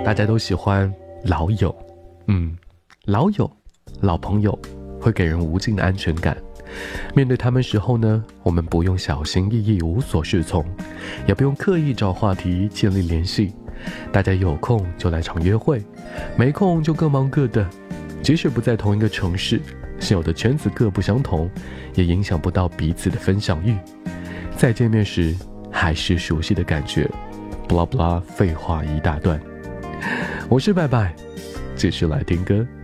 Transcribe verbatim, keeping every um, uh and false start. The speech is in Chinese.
大家都喜欢老友，嗯，老友、老朋友会给人无尽的安全感。面对他们时候呢，我们不用小心翼翼、无所适从，也不用刻意找话题建立联系。大家有空就来场约会，没空就各忙各的。即使不在同一个城市，现有的圈子各不相同，也影响不到彼此的分享欲。再见面时，还是熟悉的感觉。blah blah，废话一大段。我是拜拜，继续来听歌。